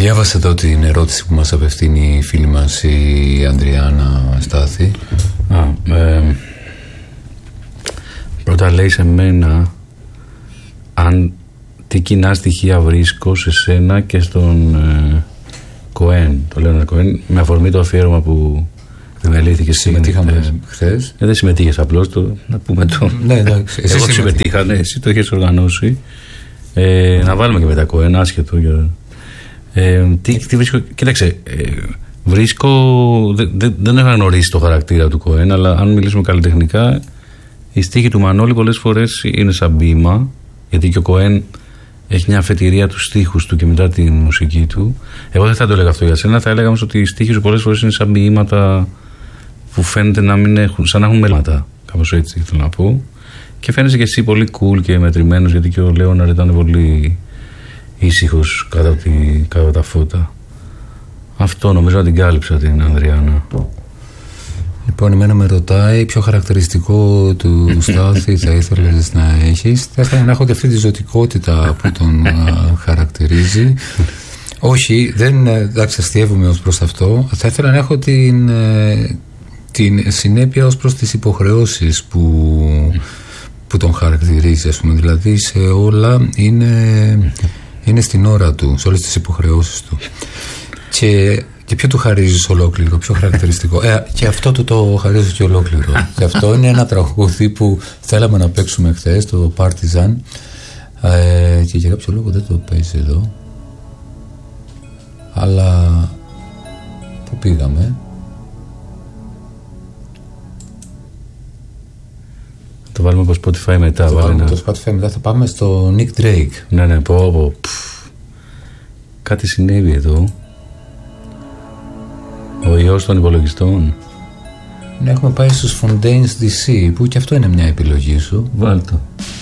Διάβασα εδώ την ερώτηση που μας απευθύνει η φίλη μας η Ανδριάννα Στάθη. Πρώτα λέει σε μένα τι κοινά στοιχεία βρίσκω σε σένα και στον Κοέν, το Λέοναρντ Κοέν, με αφορμή το αφιέρωμα που δημιουργήθηκε. Συμμετείχαμε χθες. Δεν συμμετείχες απλώς, να πούμε το. Ναι, εντάξει. Εγώ συμμετείχα, ναι, εσύ το έχεις οργανώσει. Να βάλουμε και μετά Κοέν, άσχετο. Τι βρίσκω, κοίταξε. Δεν έχω γνωρίσει το χαρακτήρα του Κοέν, αλλά αν μιλήσουμε καλλιτεχνικά, οι στίχοι του Μανώλη πολλές φορές είναι σαν ποίημα, γιατί και ο Κοέν έχει μια αφετηρία του στίχους του και μετά τη μουσική του. Εγώ δεν θα το έλεγα αυτό για σένα, θα έλεγα όμως ότι οι στίχοι σου πολλές φορές είναι σαν ποίηματα που φαίνεται να μην έχουν, σαν να έχουν μελάτα. Κάπως έτσι θέλω να πω. Και φαίνεσαι και εσύ πολύ cool και μετρημένος, γιατί και ο Λέοναρντ ήταν πολύ ήσυχος κάτω τα φώτα. Αυτό νομίζω να την κάλυψα την Ανδριάννα. Λοιπόν, εμένα με ρωτάει ποιο χαρακτηριστικό του Στάθη θα ήθελες να έχεις. Θα ήθελα να έχω και αυτή τη ζωτικότητα που τον χαρακτηρίζει. Όχι, δεν αστειεύομαι ως προς αυτό. Θα ήθελα να έχω την συνέπεια ως προς τις υποχρεώσεις που τον χαρακτηρίζει, ας πούμε. Δηλαδή σε όλα είναι στην ώρα του, σε όλες τις υποχρεώσεις του. Και ποιο του χαρίζεις ολόκληρο, πιο χαρακτηριστικό. Και αυτό του το χαρίζω και ολόκληρο. Και αυτό είναι ένα τραγούδι που θέλαμε να παίξουμε χθες, το Partizan. Και για κάποιο λόγο δεν το παίζει εδώ. Αλλά πού πήγαμε? Το βάλουμε από Spotify μετά. Το Spotify μετά θα πάμε στο Nick Drake. Ναι, πω. Κάτι συνέβη εδώ. Ο ιός των υπολογιστών. Ναι, έχουμε πάει στους Fontaines DC, που και αυτό είναι μια επιλογή σου. Βάλ' το.